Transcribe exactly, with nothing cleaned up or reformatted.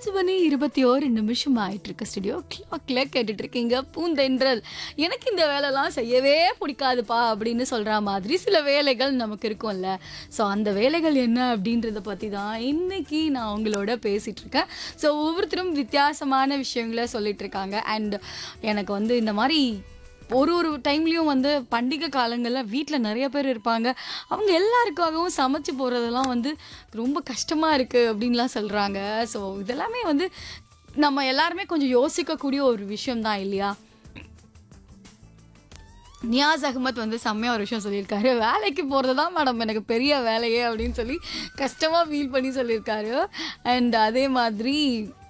அஞ்சு மணி இருபத்தி ஒரு நிமிஷம் ஆயிட்டு இருக்கு. ஸ்டுடியோ கிளாக்ல கேட்டுட்டு இருக்கீங்க பூந்தென்றல். எனக்கு இந்த வேலைலாம் செய்யவே பிடிக்காதுப்பா அப்படின்னு சொல்ற மாதிரி சில வேலைகள் நமக்கு இருக்கும்ல. ஸோ அந்த வேலைகள் என்ன அப்படின்றத பற்றி தான் இன்னைக்கு நான் உங்களோட பேசிட்டு இருக்கேன். ஸோ ஒவ்வொருத்தரும் வித்தியாசமான விஷயங்களை சொல்லிட்டு இருக்காங்க. அண்ட் எனக்கு வந்து இந்த மாதிரி ஒரு ஒரு டைம்லேயும் வந்து பண்டிகை காலங்களில் வீட்டில் நிறைய பேர் இருப்பாங்க. அவங்க எல்லாருக்காகவும் சமைச்சு போகிறதெல்லாம் வந்து ரொம்ப கஷ்டமாக இருக்குது அப்படின்லாம் சொல்கிறாங்க. ஸோ இதெல்லாமே வந்து நம்ம எல்லாருமே கொஞ்சம் யோசிக்கக்கூடிய ஒரு விஷயம்தான் இல்லையா? நியாஸ் அகமத் வந்து செம்மையாக ஒரு விஷயம் சொல்லியிருக்காரு. வேலைக்கு போகிறது தான் மேடம் எனக்கு பெரிய வேலையே அப்படின்னு சொல்லி கஷ்டமாக ஃபீல் பண்ணி சொல்லியிருக்காரு. அண்ட் அதே மாதிரி